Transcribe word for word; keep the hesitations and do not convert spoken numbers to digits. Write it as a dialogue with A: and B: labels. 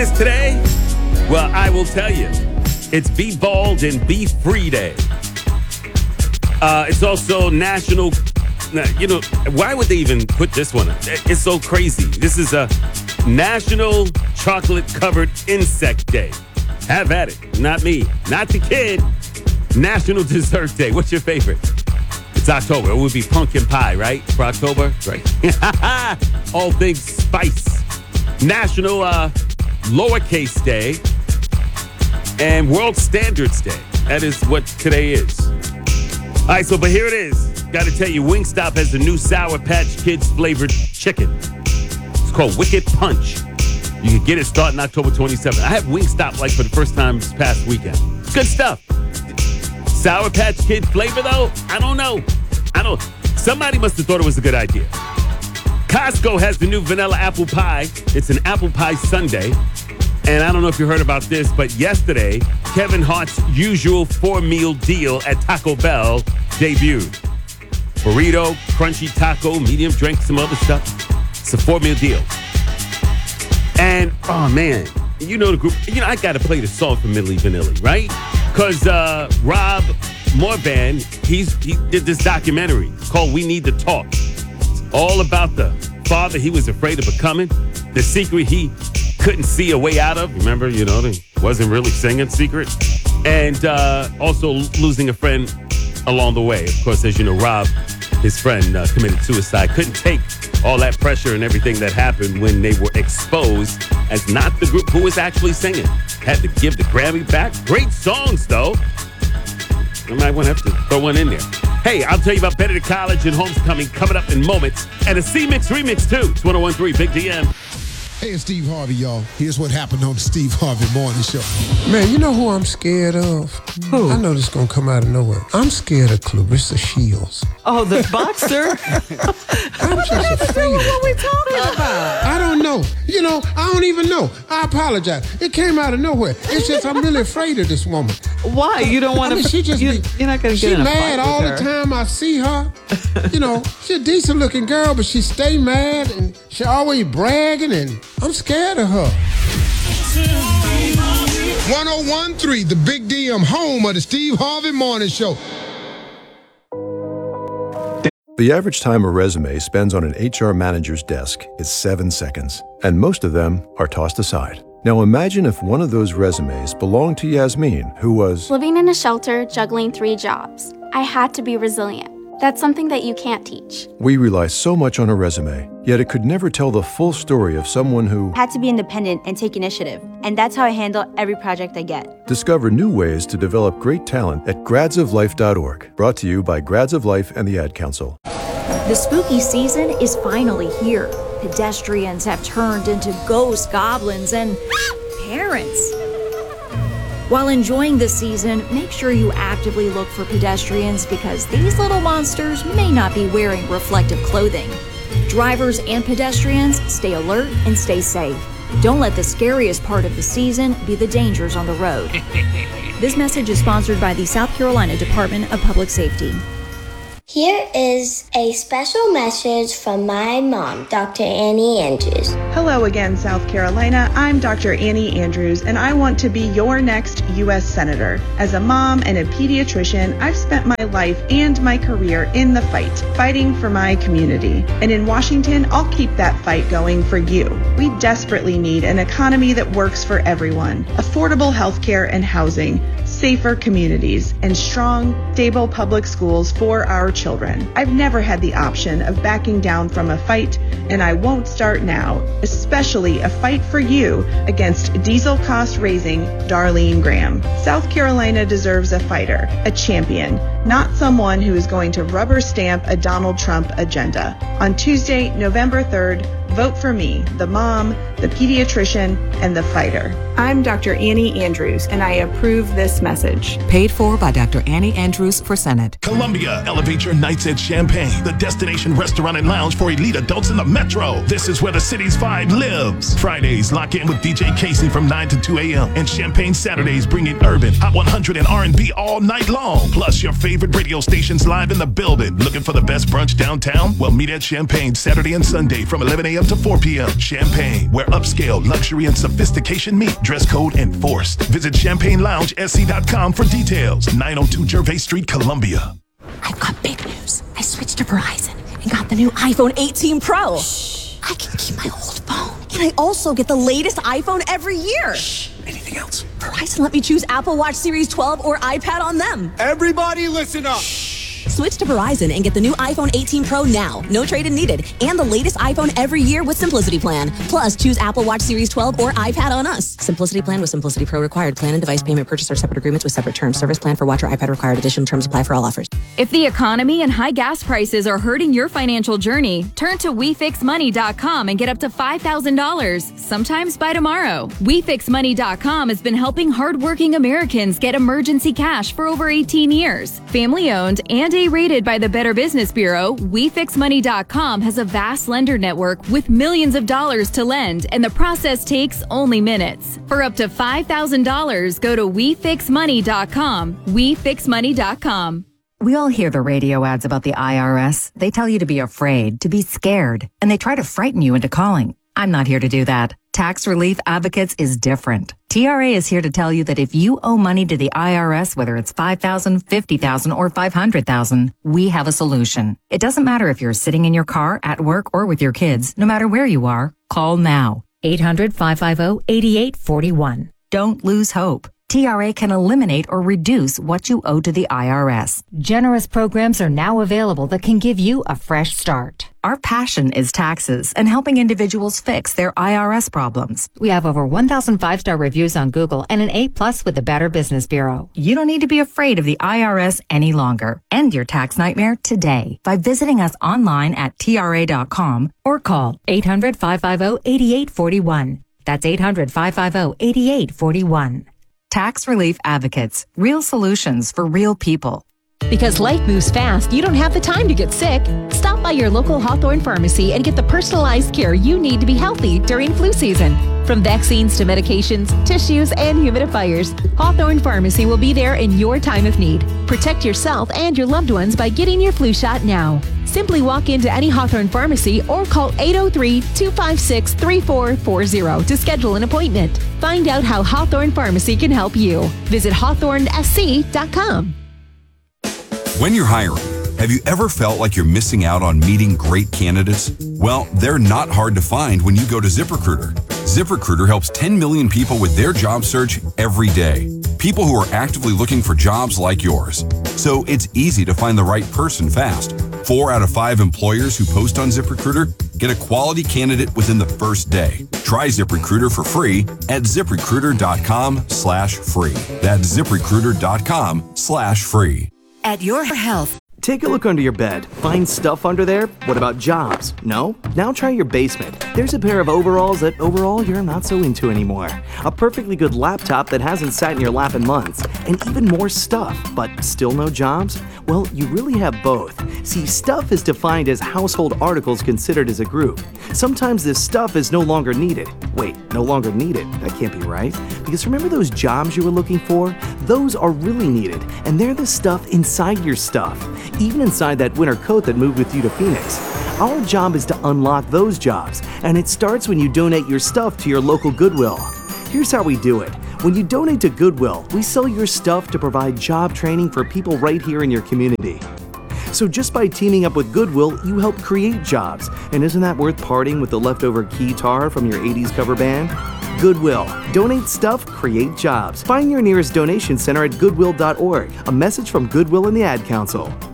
A: Today, well, I will tell you, it's Be Bald and Be Free Day. Uh, it's also National, you know, why would they even put this one up? It's so crazy. This is a National Chocolate-Covered Insect Day. Have at it. Not me. Not the kid. National Dessert Day. What's your favorite? It's October. It would be pumpkin pie, right? For October? Right. All things spice. National uh, Lowercase Day and World Standards Day. That is what today is. All right, so, but here it is. Got to tell you, Wingstop has the new Sour Patch Kids flavored chicken. It's called Wicked Punch. You can get it starting October twenty-seventh. I had Wingstop like for the first time this past weekend. Good stuff. Sour Patch Kid flavor, though? I don't know. I don't. Somebody must have thought it was a good idea. Costco has the new vanilla apple pie. It's an apple pie sundae. And I don't know if you heard about this, but yesterday, Kevin Hart's usual four-meal deal at Taco Bell debuted. Burrito, crunchy taco, medium drink, some other stuff. It's a four-meal deal. And, oh, man, you know the group. You know, I got to play the song from Milli Vanilli, right? Because uh, Rob Morvan, he's, he did this documentary called We Need to Talk. It's all about the father he was afraid of becoming, the secret he couldn't see a way out of. Remember, you know, he wasn't really singing secret. And uh, also losing a friend along the way. Of course, as you know, Rob, his friend, uh, committed suicide. Couldn't take all that pressure and everything that happened when they were exposed as not the group who was actually singing. Had to give the Grammy back. Great songs, though. I might want to have to throw one in there. Hey, I'll tell you about Better to College and Homecoming coming up in moments. And a C-Mix remix, too. It's one oh one point three Big D M.
B: Hey, it's Steve Harvey, y'all. Here's what happened on the Steve Harvey Morning Show.
C: Man, you know who I'm scared of? Who? I know this is going to come out of nowhere. I'm scared of Clarissa Shields.
D: Oh, the boxer?
C: I'm just afraid.
D: What are we talking about?
C: I don't know. You know, I don't even know. I apologize. It came out of nowhere. It's just I'm really afraid of this woman.
D: Why? You don't want
C: I mean,
D: to...
C: she just
D: you,
C: be,
D: you're not going to
C: she
D: get in a
C: mad
D: fight
C: all
D: with
C: the
D: her.
C: time I see her. You know, she's a decent-looking girl, but she stay mad, and she always bragging, and I'm scared of her.
B: one oh one point three, the Big D M, home of the Steve Harvey Morning Show.
E: The average time a resume spends on an H R manager's desk is seven seconds, and most of them are tossed aside. Now imagine if one of those resumes belonged to Yasmin, who was
F: living in a shelter, juggling three jobs. I had to be resilient. That's something that you can't teach.
E: We rely so much on a resume, yet it could never tell the full story of someone who
G: had to be independent and take initiative. And that's how I handle every project I get.
E: Discover new ways to develop great talent at grads of life dot org. Brought to you by Grads of Life and the Ad Council.
H: The spooky season is finally here. Pedestrians have turned into ghost goblins and parents. While enjoying this season, make sure you actively look for pedestrians because these little monsters may not be wearing reflective clothing. Drivers and pedestrians, stay alert and stay safe. Don't let the scariest part of the season be the dangers on the road. This message is sponsored by the South Carolina Department of Public Safety.
I: Here is a special message from my mom, Doctor Annie Andrews.
J: Hello again, South Carolina. I'm Doctor Annie Andrews, and I want to be your next U S Senator. As a mom and a pediatrician, I've spent my life and my career in the fight, fighting for my community. And in Washington, I'll keep that fight going for you. We desperately need an economy that works for everyone, affordable health care and housing, safer communities, and strong, stable public schools for our children. I've never had the option of backing down from a fight, and I won't start now, especially a fight for you against diesel cost raising Darlene Graham. South Carolina deserves a fighter, a champion, not someone who is going to rubber stamp a Donald Trump agenda. On Tuesday, November third, vote for me, the mom, the pediatrician, and the fighter. I'm Doctor Annie Andrews, and I approve this message.
K: Paid for by Doctor Annie Andrews for Senate.
L: Columbia, elevate your nights at Champagne, the destination restaurant and lounge for elite adults in the metro. This is where the city's vibe lives. Fridays, lock in with D J Casey from nine to two a.m. And Champagne Saturdays, bringing urban, Hot one hundred, and R and B all night long. Plus, your favorite radio stations live in the building. Looking for the best brunch downtown? Well, meet at Champagne Saturday and Sunday from eleven a.m. a.m. to four p.m. Champagne, where upscale, luxury, and sophistication meet. Dress code enforced. Visit champagne lounge s c dot com for details. nine oh two Gervais Street, Columbia.
M: I've got big news. I switched to Verizon and got the new iPhone eighteen Pro. Shh. I can keep my old phone. And I also get the latest iPhone every year. Shh.
N: Anything else?
M: Verizon let me choose Apple Watch Series twelve or iPad on them.
N: Everybody listen up. Shh.
M: Switch to Verizon and get the new iPhone eighteen Pro now. No trade-in needed. And the latest iPhone every year with Simplicity Plan. Plus, choose Apple Watch Series twelve or iPad on us. Simplicity Plan with Simplicity Pro required. Plan and device payment purchase are separate agreements with separate terms. Service plan for watch or iPad required. Additional terms apply for all offers.
O: If the economy and high gas prices are hurting your financial journey, turn to we fix money dot com and get up to five thousand dollars, sometimes by tomorrow. we fix money dot com has been helping hardworking Americans get emergency cash for over eighteen years. Family-owned and A-rated by the Better Business Bureau, we fix money dot com has a vast lender network with millions of dollars to lend, and the process takes only minutes. For up to five thousand dollars, go to we fix money dot com. we fix money dot com.
K: We all hear the radio ads about the I R S. They tell you to be afraid, to be scared, and they try to frighten you into calling. I'm not here to do that. Tax Relief Advocates is different. T R A is here to tell you that if you owe money to the I R S, whether it's five thousand dollars, fifty thousand dollars, or five hundred thousand dollars, we have a solution. It doesn't matter if you're sitting in your car, at work, or with your kids. No matter where you are, call now. eight hundred, five five zero, eight eight four one. Don't lose hope. T R A can eliminate or reduce what you owe to the I R S.
P: Generous programs are now available that can give you a fresh start.
K: Our passion is taxes and helping individuals fix their I R S problems.
P: We have over one thousand five-star reviews on Google and an A plus with the Better Business Bureau.
K: You don't need to be afraid of the I R S any longer. End your tax nightmare today by visiting us online at T R A dot com
P: or call eight hundred, five five zero, eight eight four one. That's eight hundred, five five zero, eight eight four one.
K: Tax Relief Advocates. Real solutions for real people.
Q: Because life moves fast, you don't have the time to get sick. Stop by your local Hawthorne Pharmacy and get the personalized care you need to be healthy during flu season. From vaccines to medications, tissues, and humidifiers, Hawthorne Pharmacy will be there in your time of need. Protect yourself and your loved ones by getting your flu shot now. Simply walk into any Hawthorne Pharmacy or call eight oh three, two five six, three four four zero to schedule an appointment. Find out how Hawthorne Pharmacy can help you. Visit hawthorne s c dot com.
R: When you're hiring, have you ever felt like you're missing out on meeting great candidates? Well, they're not hard to find when you go to ZipRecruiter. ZipRecruiter helps ten million people with their job search every day. People who are actively looking for jobs like yours. So it's easy to find the right person fast. Four out of five employers who post on ZipRecruiter get a quality candidate within the first day. Try ZipRecruiter for free at ZipRecruiter.com slash free. That's ZipRecruiter.com slash free.
K: At your health.
S: Take a look under your bed. Find stuff under there? What about jobs? No? Now try your basement. There's a pair of overalls that overall you're not so into anymore. A perfectly good laptop that hasn't sat in your lap in months. And even more stuff, but still no jobs? Well, you really have both. See, stuff is defined as household articles considered as a group. Sometimes this stuff is no longer needed. Wait, no longer needed? That can't be right. Because remember those jobs you were looking for? Those are really needed, and they're the stuff inside your stuff. Even inside that winter coat that moved with you to Phoenix. Our job is to unlock those jobs, and it starts when you donate your stuff to your local Goodwill. Here's how we do it. When you donate to Goodwill, we sell your stuff to provide job training for people right here in your community. So just by teaming up with Goodwill, you help create jobs. And isn't that worth parting with the leftover keytar from your eighties cover band? Goodwill. Donate stuff, create jobs. Find your nearest donation center at goodwill dot org. A message from Goodwill and the Ad Council.